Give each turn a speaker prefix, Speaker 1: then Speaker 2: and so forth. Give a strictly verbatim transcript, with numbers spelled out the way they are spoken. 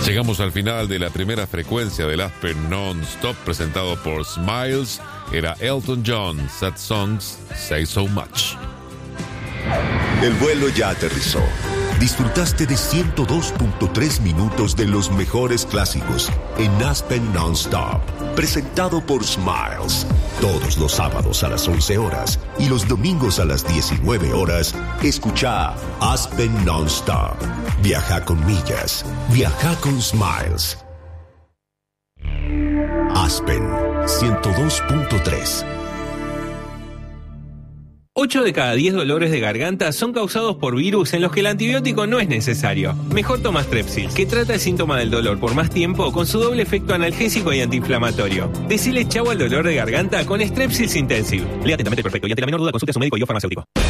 Speaker 1: Llegamos al final de la primera frecuencia del Aspen Non-Stop presentado por Smiles. Era Elton John, Sad Songs, Say So Much.
Speaker 2: El vuelo ya aterrizó. Disfrutaste de ciento dos punto tres minutos de los mejores clásicos en Aspen Non-Stop, presentado por Smiles. Todos los sábados a las once horas y los domingos a las diecinueve horas, escucha Aspen Non-Stop. Viaja con millas, viaja con Smiles. Aspen ciento dos punto tres.
Speaker 3: ocho de cada diez dolores de garganta son causados por virus en los que el antibiótico no es necesario. Mejor toma Strepsils, que trata el síntoma del dolor por más tiempo con su doble efecto analgésico y antiinflamatorio. Decile chau al dolor de garganta con Strepsils Intensive. Lea atentamente el prospecto y ante la menor duda consulte a su médico y o farmacéutico.